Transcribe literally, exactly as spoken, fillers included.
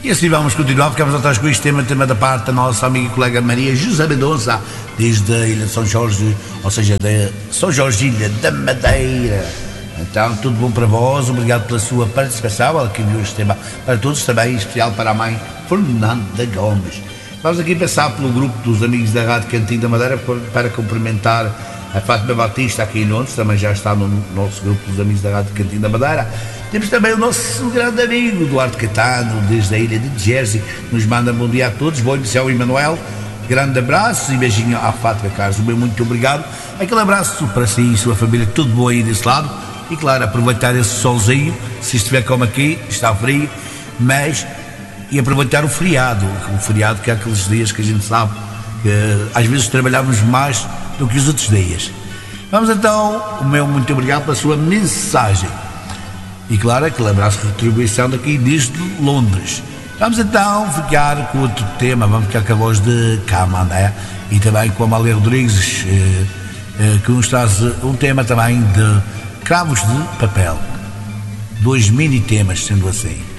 E assim vamos continuar, ficamos atrás com este tema, tema da parte da nossa amiga e colega Maria José Mendonça, desde a Ilha de São Jorge, ou seja, de São Jorge, Ilha da Madeira. Então, tudo bom para vós, obrigado pela sua participação, ela que enviou este tema para todos, também em especial para a mãe Fernanda Gomes. Vamos aqui passar pelo grupo dos amigos da Rádio Cantinho da Madeira para cumprimentar a Fátima Batista aqui em Londres, também já está no nosso grupo dos amigos da Rádio Cantinho da Madeira. Temos também o nosso grande amigo Duarte Catano, desde a ilha de Jersey, nos manda bom dia a todos, bom dia ao Emanuel, grande abraço e beijinho à Fátima Carlos, meu muito obrigado, aquele abraço para si e sua família, tudo bom aí desse lado, e claro, aproveitar esse solzinho, se estiver como aqui, está frio, mas, e aproveitar o feriado, o feriado que é aqueles dias que a gente sabe, que às vezes trabalhamos mais do que os outros dias. Vamos então, o meu muito obrigado pela sua mensagem. E claro, aquele abraço de retribuição daqui desde Londres. Vamos então ficar com outro tema, vamos ficar com a voz de Camandé e também com a Amália Rodrigues, eh, eh, que nos traz um tema também de cravos de papel. Dois mini temas, sendo assim.